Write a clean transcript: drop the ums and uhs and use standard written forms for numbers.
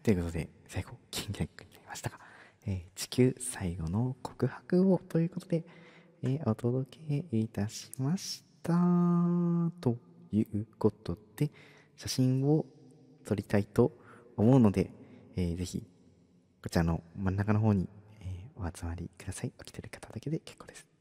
ということで、最後、金言になりましたが、地球最後の告白をということで、お届けいたしました。ということで、写真を撮りたいと思うので、ぜひ、こちらの真ん中の方に、お集まりください。起きてる方だけで結構です。